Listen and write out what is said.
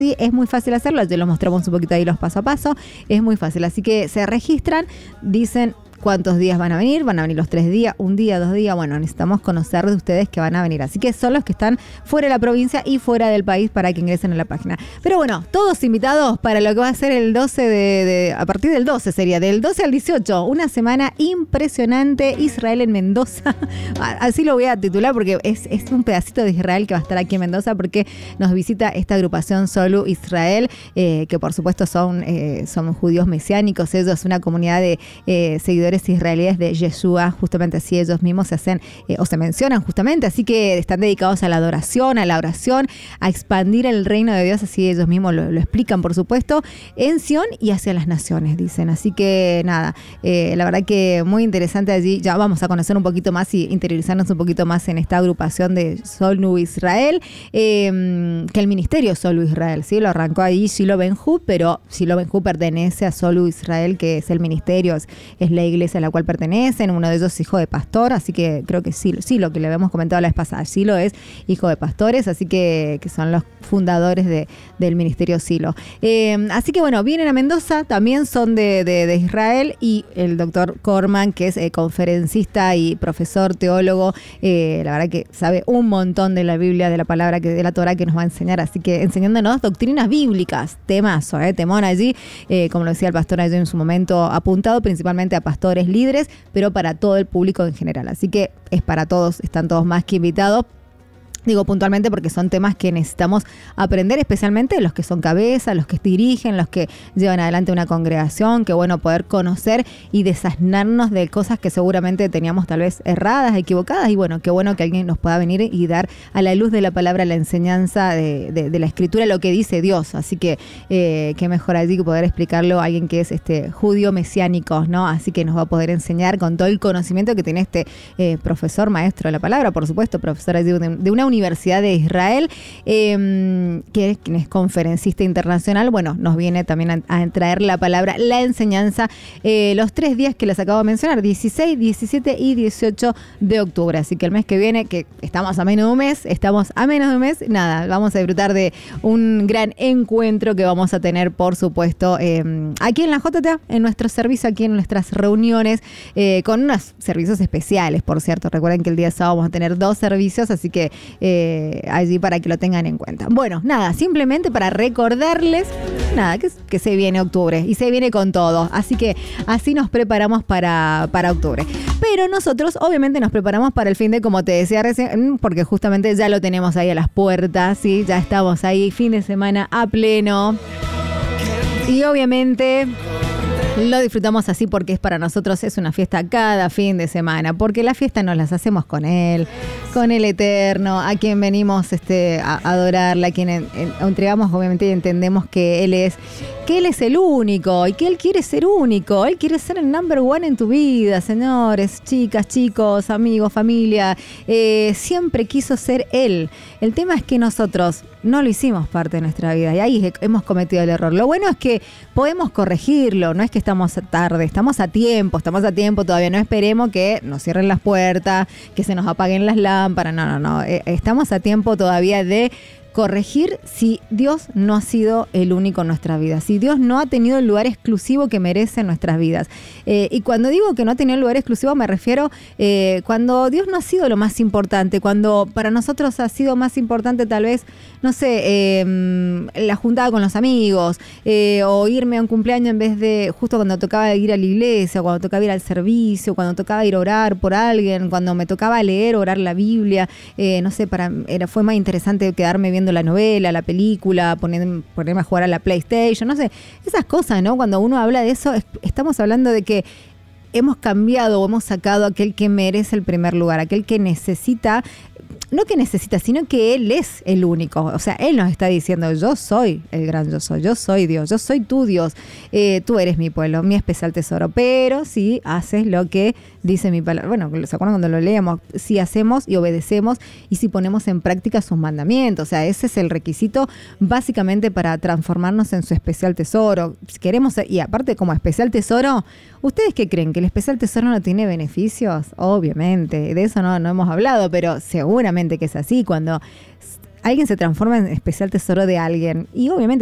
Sí, es muy fácil hacerlo, te lo mostramos un poquito ahí los paso a paso, es muy fácil, así que se registran, dicen cuántos días van a venir los 3 días, 1 día, 2 días, bueno, necesitamos conocer de ustedes que van a venir, así que son los que están fuera de la provincia y fuera del país para que ingresen a la página. Pero bueno, todos invitados para lo que va a ser el 12 a partir del 12 sería, del 12 al 18, una semana impresionante, Israel en Mendoza, así lo voy a titular porque es un pedacito de Israel que va a estar aquí en Mendoza porque nos visita esta agrupación Solu Israel, que por supuesto son judíos mesiánicos, ellos, una comunidad de seguidores israelíes de Yeshua, justamente así ellos mismos se hacen o se mencionan justamente, así que están dedicados a la adoración, a la oración, a expandir el reino de Dios, así ellos mismos lo explican, por supuesto, en Sion y hacia las naciones, dicen. Así que nada, la verdad que muy interesante allí, ya vamos a conocer un poquito más y interiorizarnos un poquito más en esta agrupación de Solu Israel, que el ministerio Solu Israel, ¿sí? Lo arrancó ahí Shiloh Ben-Hu, pero Shiloh Ben-Hu pertenece a Solu Israel, que es el ministerio, es la iglesia a la cual pertenecen, uno de ellos es hijo de pastor, así que creo que sí, lo que le habíamos comentado la vez pasada, Shiloh es hijo de pastores, así que son los fundadores del ministerio Shiloh. Así que bueno, vienen a Mendoza, también son de Israel, y el doctor Korman, que es conferencista y profesor, teólogo, la verdad que sabe un montón de la Biblia, de la palabra, de la Torah que nos va a enseñar, así que enseñándonos doctrinas bíblicas, temazo, temón allí, como lo decía el pastor allí en su momento, apuntado principalmente a pastores líderes, pero para todo el público en general. Así que es para todos, están todos más que invitados. Digo puntualmente porque son temas que necesitamos aprender, especialmente los que son cabeza, los que dirigen, los que llevan adelante una congregación, que bueno poder conocer y desasnarnos de cosas que seguramente teníamos tal vez erradas, equivocadas, y bueno, qué bueno que alguien nos pueda venir y dar a la luz de la palabra la enseñanza de la escritura, lo que dice Dios. Así que qué mejor allí que poder explicarlo a alguien que es judío mesiánico, ¿no? Así que nos va a poder enseñar con todo el conocimiento que tiene profesor, maestro de la palabra, por supuesto, profesor allí de una Universidad de Israel, que es conferencista internacional. Bueno, nos viene también a traer la palabra, la enseñanza, los 3 días que les acabo de mencionar, 16, 17 y 18 de octubre. Así que el mes que viene, que estamos a menos de un mes, nada, vamos a disfrutar de un gran encuentro que vamos a tener, por supuesto, aquí en la JTA, en nuestro servicio, aquí en nuestras reuniones, con unos servicios especiales, por cierto. Recuerden que el día sábado vamos a tener 2 servicios, así que allí para que lo tengan en cuenta. Bueno, nada, simplemente para recordarles, nada, que se viene octubre y se viene con todo. Así que así nos preparamos para octubre. Pero nosotros obviamente nos preparamos para el fin de, como te decía recién, porque justamente ya lo tenemos ahí a las puertas, ¿sí? Ya estamos ahí, fin de semana a pleno. Y obviamente lo disfrutamos así porque para nosotros es una fiesta cada fin de semana, porque la fiesta nos las hacemos con Él, con el Eterno, a quien venimos a adorarle, a quien entregamos obviamente y entendemos que Él es el único y que Él quiere ser único. Él quiere ser el number one en tu vida, señores, chicas, chicos, amigos, familia. Siempre quiso ser Él. El tema es que nosotros no lo hicimos parte de nuestra vida y ahí hemos cometido el error. Lo bueno es que podemos corregirlo, no es que estamos tarde, estamos a tiempo todavía. No esperemos que nos cierren las puertas, que se nos apaguen las lámparas, no. Estamos a tiempo todavía de corregir si Dios no ha sido el único en nuestra vida, si Dios no ha tenido el lugar exclusivo que merece en nuestras vidas. Y cuando digo que no ha tenido el lugar exclusivo me refiero cuando Dios no ha sido lo más importante, cuando para nosotros ha sido más importante tal vez, no sé, la juntada con los amigos, o irme a un cumpleaños en vez de justo cuando tocaba ir a la iglesia, cuando tocaba ir al servicio, cuando tocaba ir a orar por alguien, cuando me tocaba leer, orar la Biblia, no sé, fue más interesante quedarme viendo la novela, la película, ponerme a jugar a la PlayStation, no sé, esas cosas, ¿no? Cuando uno habla de eso, estamos hablando de que hemos cambiado o hemos sacado a aquel que merece el primer lugar, aquel que necesita, no que necesita, sino que Él es el único. O sea, Él nos está diciendo, yo soy el gran yo soy Dios, yo soy tu Dios, tú eres mi pueblo, mi especial tesoro, pero si haces lo que dice mi palabra. Bueno, ¿se acuerdan cuando lo leíamos? Si hacemos y obedecemos y si ponemos en práctica sus mandamientos. O sea, ese es el requisito básicamente para transformarnos en su especial tesoro. Si queremos, y aparte como especial tesoro, ¿ustedes qué creen? ¿Que el especial tesoro no tiene beneficios? Obviamente, de eso no hemos hablado, pero seguramente que es así. Cuando alguien se transforma en especial tesoro de alguien. Y obviamente